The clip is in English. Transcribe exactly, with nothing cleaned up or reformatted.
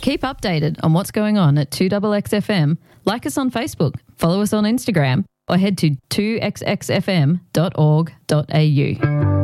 Keep updated on what's going on at two X X F M, like us on Facebook, follow us on Instagram, or head to two x x f m dot org dot a u.